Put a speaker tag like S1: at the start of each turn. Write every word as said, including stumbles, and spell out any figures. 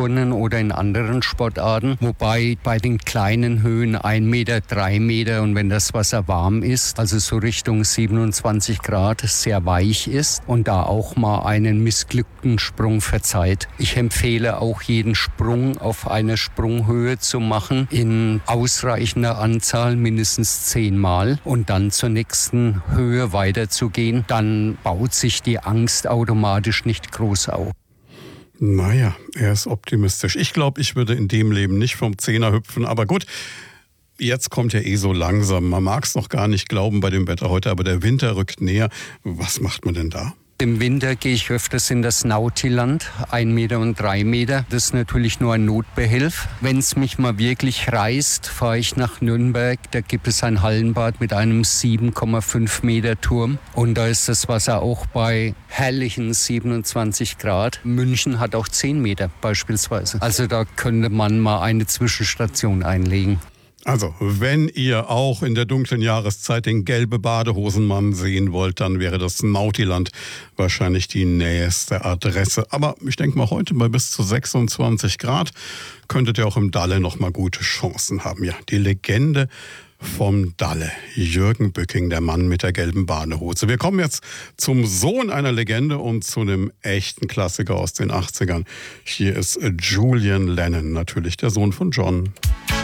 S1: Turnen oder in anderen Sportarten. Wobei bei den kleinen Höhen ein Meter, drei Meter und wenn das Wasser warm ist, also so Richtung siebenundzwanzig Grad, sehr weich ist und da auch mal einen missglückten Sprung verzeiht. Ich empfehle auch jeden Sprung auf einer Sprunghöhe zu machen in ausreichender Anzahl, mindestens zehnmal und dann zur nächsten Höhe weiterzugehen. Dann baut sich die Angst automatisch nicht groß auf.
S2: Naja, er ist optimistisch. Ich glaube, ich würde in dem Leben nicht vom Zehner hüpfen, aber gut. Jetzt kommt ja eh so langsam. Man mag es noch gar nicht glauben bei dem Wetter heute, aber der Winter rückt näher. Was macht man denn da?
S1: Im Winter gehe ich öfters in das Nautiland, ein Meter und drei Meter. Das ist natürlich nur ein Notbehelf. Wenn es mich mal wirklich reißt, fahre ich nach Nürnberg. Da gibt es ein Hallenbad mit einem sieben Komma fünf Meter Turm. Und da ist das Wasser auch bei herrlichen siebenundzwanzig Grad. München hat auch zehn Meter beispielsweise. Also da könnte man mal eine Zwischenstation einlegen.
S2: Also, wenn ihr auch in der dunklen Jahreszeit den gelbe Badehosenmann sehen wollt, dann wäre das Nautiland wahrscheinlich die nächste Adresse. Aber ich denke mal, heute bei bis zu sechsundzwanzig Grad könntet ihr auch im Dalle noch mal gute Chancen haben. Ja, die Legende vom Dalle, Jürgen Bücking, der Mann mit der gelben Badehose. Wir kommen jetzt zum Sohn einer Legende und zu einem echten Klassiker aus den achtzigern. Hier ist Julian Lennon, natürlich der Sohn von John.